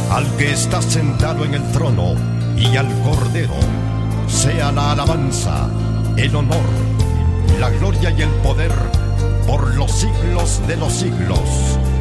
al que está sentado en el trono y al Cordero, sea la alabanza, el honor, la gloria y el poder por los siglos de los siglos.